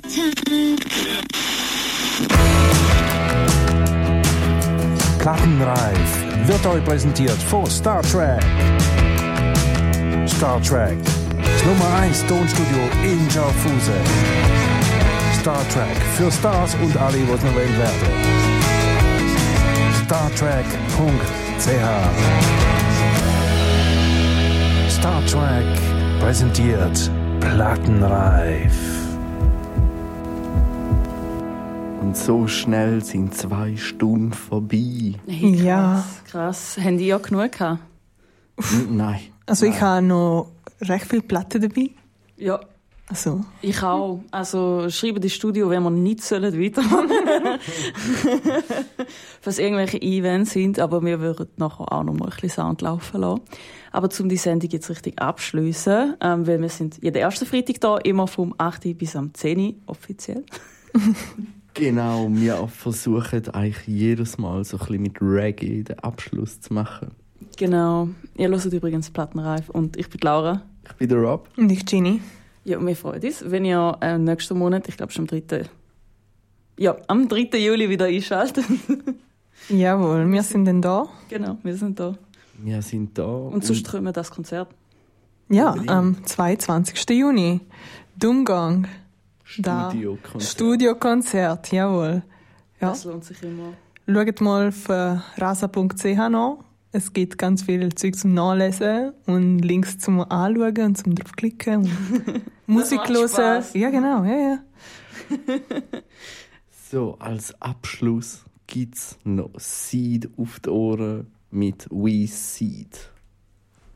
Plattenreif wird euch präsentiert von Star Trek. Star Trek, das Nummer 1 Tonstudio in Schaffhausen. Star Trek, für Stars und alle, die es noch werden. StarTrek.ch. Star Trek präsentiert Plattenreif. Und so schnell sind 2 Stunden vorbei. Hey, krass, Ja. krass. Haben die ja genug gehabt? Nein. Also ich habe noch recht viele Platten dabei. Ja, Also, ich auch. Also schreiben die Studio, wenn wir nicht weitermachen sollen. Was irgendwelche Events sind, aber wir würden nachher auch noch mal ein bisschen Sound laufen lassen. Aber um die Sendung jetzt richtig abschliessen, weil wir sind jeden ersten Freitag da, immer vom 8 bis am 10 offiziell. Genau, wir versuchen eigentlich jedes Mal so ein bisschen mit Reggae den Abschluss zu machen. Genau. Ihr hört übrigens Plattenreif und ich bin Laura. Ich bin der Rob. und ich Ginny. Ja, und wir freuen uns, wenn ihr nächsten Monat, ich glaube schon am 3. Juli wieder einschaltet. Jawohl, wir sind dann da. Genau, wir sind da. Wir sind da. Und sonst kommen das Konzert. Ja, am 22. Juni. Dummgang. Da. Studiokonzert, jawohl. Ja. Das lohnt sich immer. Schaut mal auf rasa.ch nach. Es gibt ganz viel Zeug zum Nachlesen und Links zum Anschauen und zum draufklicken und Musik macht hören. Spass. Ja, genau, ja. So, als Abschluss gibt's noch Seed auf die Ohren mit We Seed.